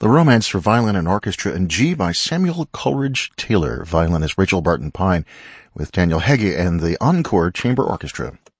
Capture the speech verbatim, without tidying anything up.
The Romance for Violin and Orchestra in G by Samuel Coleridge Taylor. Violin is Rachel Barton Pine with Daniel Hegge and the Encore Chamber Orchestra.